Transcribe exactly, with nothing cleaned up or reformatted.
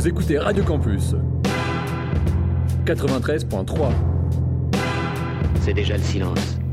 Vous écoutez Radio Campus quatre-vingt-treize point trois. C'est déjà le silence.